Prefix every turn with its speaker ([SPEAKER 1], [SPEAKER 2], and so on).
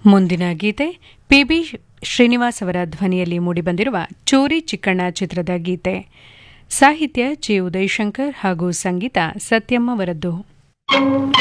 [SPEAKER 1] ಮುಂದಿನ ಗೀತೆ ಪಿಬಿ ಶ್ರೀನಿವಾಸ್ ಅವರ ಧ್ವನಿಯಲ್ಲಿ ಮೂಡಿಬಂದಿರುವ ಚೋರಿ ಚಿಕ್ಕಣ್ಣ ಚಿತ್ರದ ಗೀತೆ. ಸಾಹಿತ್ಯ ಜಿ ಉದಯಶಂಕರ್ ಹಾಗೂ ಸಂಗೀತ ಸತ್ಯಮ್ಮವರದ್ದು.